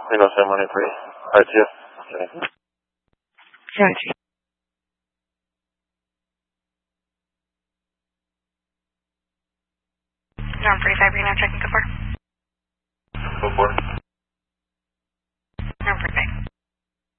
Reno 713, RTF. Gotcha. 45 Reno, checking so far.